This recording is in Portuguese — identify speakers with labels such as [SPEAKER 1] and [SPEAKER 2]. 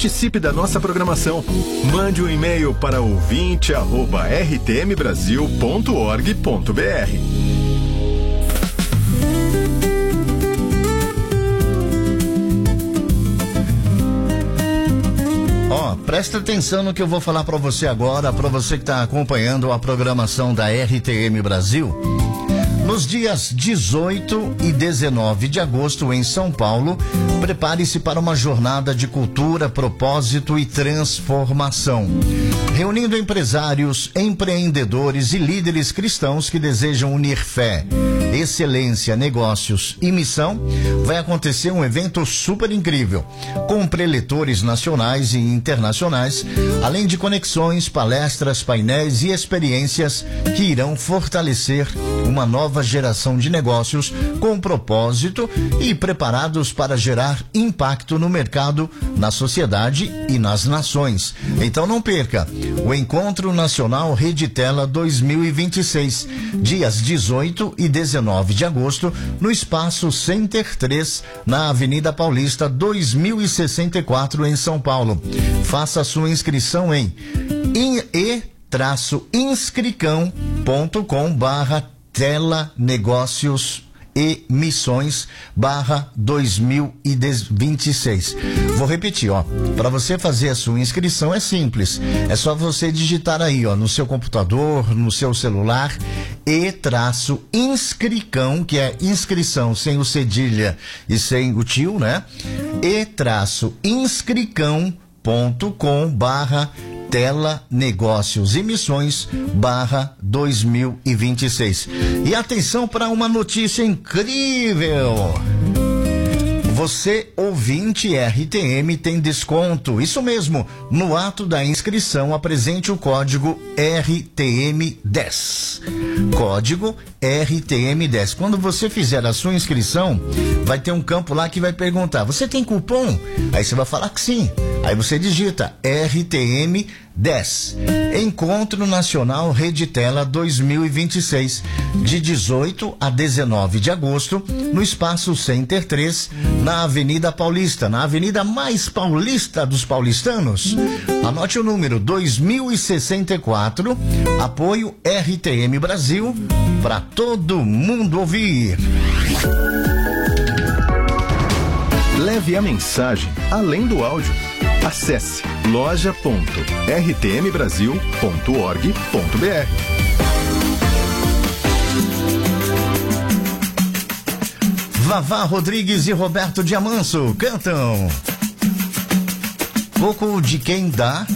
[SPEAKER 1] Participe da nossa programação. Mande um e-mail para ouvinte@rtmbrasil.org.br.
[SPEAKER 2] Presta atenção no que eu vou falar para você agora, para você que está acompanhando a programação da RTM Brasil. Nos dias 18 e 19 de agosto, em São Paulo, prepare-se para uma jornada de cultura, propósito e transformação. Reunindo empresários, empreendedores e líderes cristãos que desejam unir fé, excelência, negócios e missão, vai acontecer um evento super incrível, com preletores nacionais e internacionais, além de conexões, palestras, painéis e experiências que irão fortalecer uma nova geração de negócios com propósito e preparados para gerar impacto no mercado, na sociedade e nas nações. Então não perca o Encontro Nacional Reditela 2026, dias 18 e 19 de agosto, no Espaço Center 3, na Avenida Paulista 2064, em São Paulo. Faça sua inscrição em e-inscricão.com/Tela Negócios e Missões /2026. Vou repetir, para você fazer a sua inscrição é simples, é só você digitar aí, no seu computador, no seu celular, e-inscricão, que é inscrição sem o cedilha e sem o tio, né? e-inscricão.com/Tela Negócios e Missões /2026. E atenção para uma notícia incrível. Você, ouvinte RTM, tem desconto. Isso mesmo, no ato da inscrição, apresente o código RTM10. Código RTM10. Quando você fizer a sua inscrição, vai ter um campo lá que vai perguntar: você tem cupom? Aí você vai falar que sim. Aí você digita RTM10. Encontro Nacional Reditela 2026, de 18 a 19 de agosto, no Espaço Center 3, na Avenida Paulista, na avenida mais paulista dos paulistanos. Anote o número 2064, apoio RTM Brasil, para todo mundo ouvir.
[SPEAKER 1] Leve a mensagem além do áudio. Acesse loja.rtmbrasil.org.br.
[SPEAKER 2] Vavá Rodrigues e Roberto Diamanso cantam Pouco de Quem Dá